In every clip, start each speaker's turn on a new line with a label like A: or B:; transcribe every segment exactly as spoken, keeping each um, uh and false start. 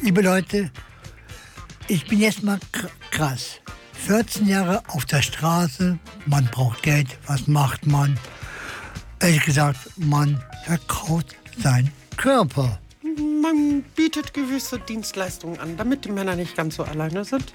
A: Liebe Leute, ich bin jetzt mal krass. vierzehn Jahre auf der Straße, man braucht Geld, was macht man? Ehrlich gesagt, man verkauft seinen Körper.
B: Man bietet gewisse Dienstleistungen an, damit die Männer nicht ganz so alleine sind.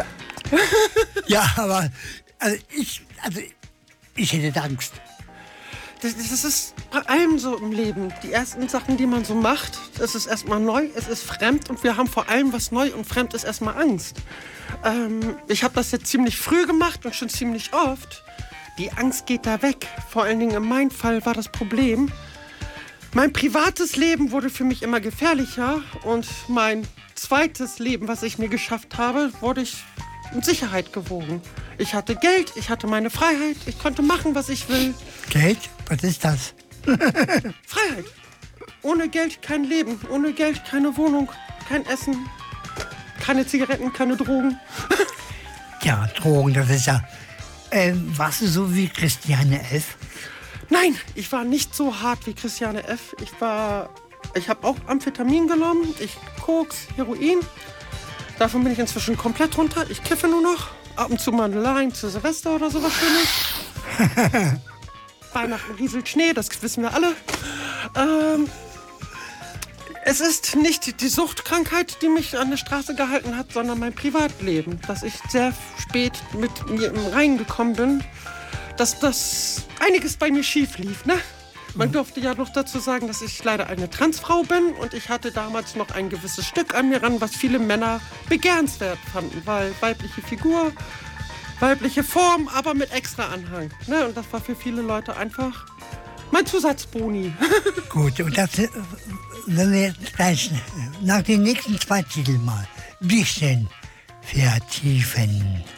A: Ja, aber also ich, also ich hätte Angst.
B: Das, das ist bei allem so im Leben. Die ersten Sachen, die man so macht, das ist erstmal neu, es ist fremd und wir haben vor allem, was neu und fremd ist, erstmal Angst. Ähm, ich habe das jetzt ziemlich früh gemacht und schon ziemlich oft. Die Angst geht da weg. Vor allen Dingen in meinem Fall war das Problem, mein privates Leben wurde für mich immer gefährlicher und mein zweites Leben, was ich mir geschafft habe, wurde ich in Sicherheit gewogen. Ich hatte Geld, ich hatte meine Freiheit, ich konnte machen, was ich will.
A: Geld? Was ist das?
B: Freiheit. Ohne Geld kein Leben, ohne Geld keine Wohnung, kein Essen, keine Zigaretten, keine Drogen.
A: Ja, Drogen, das ist ja... Ähm, warst du so wie Christiane F.?
B: Nein, ich war nicht so hart wie Christiane F. Ich war... Ich habe auch Amphetamin genommen, ich Koks, Heroin. Davon bin ich inzwischen komplett runter. Ich kiffe nur noch. Ab und zu mal eine Line zu Silvester oder sowas Schönes. Weihnachten rieselt Schnee, das wissen wir alle. Ähm, es ist nicht die Suchtkrankheit, die mich an der Straße gehalten hat, sondern mein Privatleben. Dass ich sehr spät mit mir im Reinen gekommen bin. Dass das einiges bei mir schief lief, ne? Man durfte ja noch dazu sagen, dass ich leider eine Transfrau bin und ich hatte damals noch ein gewisses Stück an mir ran, was viele Männer begehrenswert fanden, weil weibliche Figur, weibliche Form, aber mit extra Anhang. Ne? Und das war für viele Leute einfach mein Zusatzboni.
A: Gut, und das, wenn wir jetzt gleich nach den nächsten zwei Titeln mal ein bisschen vertiefen.